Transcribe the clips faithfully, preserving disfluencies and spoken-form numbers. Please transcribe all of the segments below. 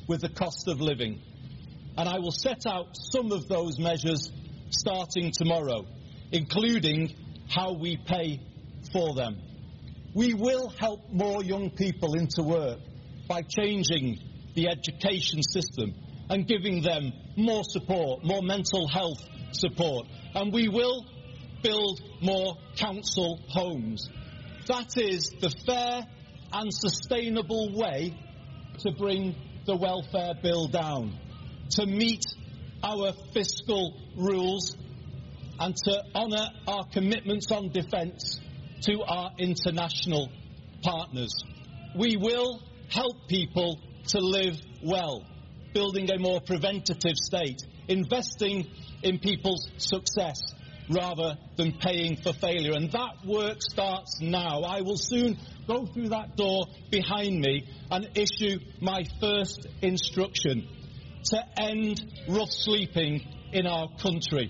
with the cost of living. And I will set out some of those measures starting tomorrow, including how we pay for them. We will help more young people into work by changing the education system and giving them more support, more mental health support. And we will build more council homes. That is the fair and sustainable way to bring the welfare bill down, to meet our fiscal rules and to honour our commitments on defence to our international partners. We will help people to live well, building a more preventative state, investing in people's success rather than paying for failure. And that work starts now. I will soon go through that door behind me and issue my first instruction to end rough sleeping in our country.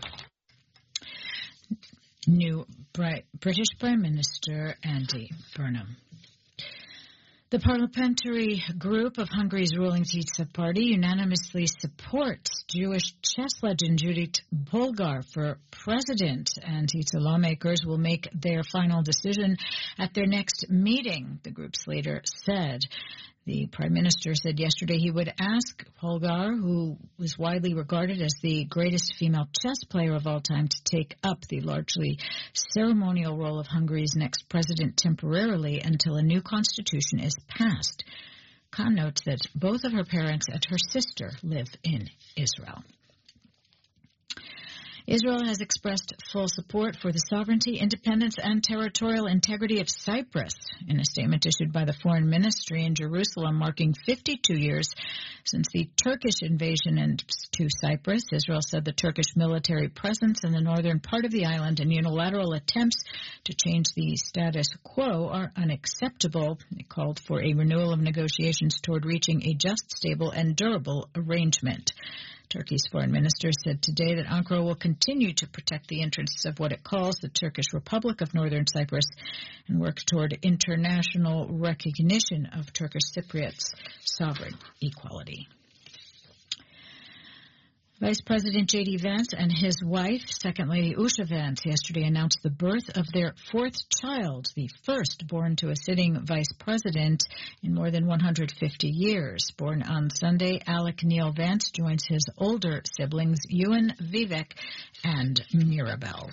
New British Prime Minister Andy Burnham. The parliamentary group of Hungary's ruling Tisza party unanimously supports Jewish chess legend Judith Polgar for president, and Tisza lawmakers will make their final decision at their next meeting, the group's leader said. The Prime Minister said yesterday he would ask Polgar, who was widely regarded as the greatest female chess player of all time, to take up the largely ceremonial role of Hungary's next president temporarily until a new constitution is passed. Khan notes that both of her parents and her sister live in Israel. Israel has expressed full support for the sovereignty, independence, and territorial integrity of Cyprus. In a statement issued by the Foreign Ministry in Jerusalem marking fifty-two years since the Turkish invasion into Cyprus, Israel said the Turkish military presence in the northern part of the island and unilateral attempts to change the status quo are unacceptable. It called for a renewal of negotiations toward reaching a just, stable, and durable arrangement. Turkey's foreign minister said today that Ankara will continue to protect the interests of what it calls the Turkish Republic of Northern Cyprus and work toward international recognition of Turkish Cypriots' sovereign equality. Vice President J D Vance and his wife, Second Lady Usha Vance, yesterday announced the birth of their fourth child, the first born to a sitting vice president in more than one hundred fifty years. Born on Sunday, Alec Neil Vance joins his older siblings, Ewan, Vivek, and Mirabel.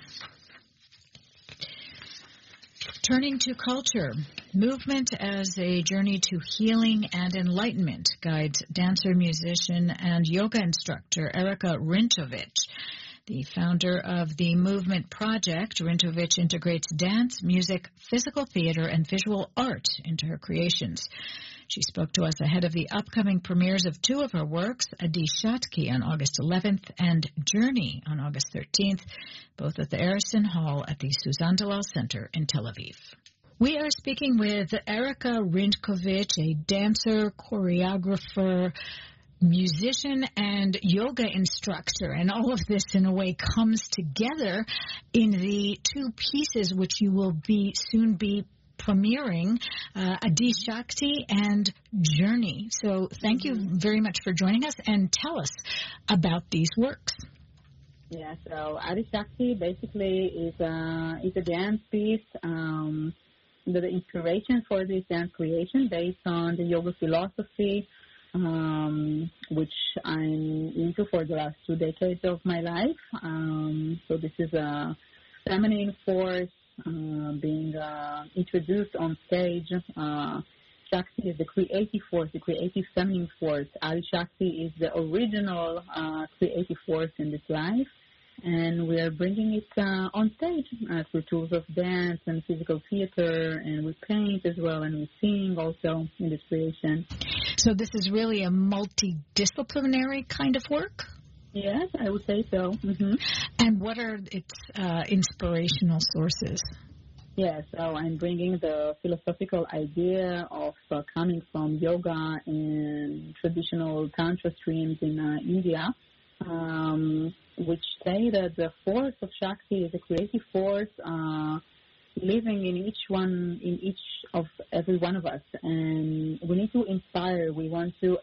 Turning to culture, movement as a journey to healing and enlightenment guides dancer, musician, and yoga instructor Erica Rintovich. The founder of the Movement Project, Rintovich integrates dance, music, physical theater, and visual art into her creations. She spoke to us ahead of the upcoming premieres of two of her works, Adi Shatki on August eleventh and Journey on August thirteenth, both at the Arison Hall at the Suzanne Dalal Center in Tel Aviv. We are speaking with Erica Rintovich, a dancer, choreographer, musician, and yoga instructor, and all of this in a way comes together in the two pieces which you will be soon be premiering, uh, Adi Shakti and Journey. So thank you very much for joining us, and tell us about these works. Yeah, so Adi Shakti basically is a, is a dance piece. Um, the, the inspiration for this dance creation based on the yoga philosophy, um, which I'm into for the last two decades of my life. Um, so this is a feminine force Uh, being uh, introduced on stage. Uh, Shakti is the creative force, the creative feminine force. Adi Shakti is the original uh, creative force in this life, and we are bringing it uh, on stage uh, through tools of dance and physical theater, and we paint as well, and we sing also in this creation. So this is really a multidisciplinary kind of work? Yes, I would say so. Mm-hmm. And what are its uh, inspirational sources? Yes, so I'm bringing the philosophical idea of uh, coming from yoga and traditional tantra streams in uh, India, um, which say that the force of Shakti is a creative force uh, living in each one, in each of every one of us, and we need to inspire. We want to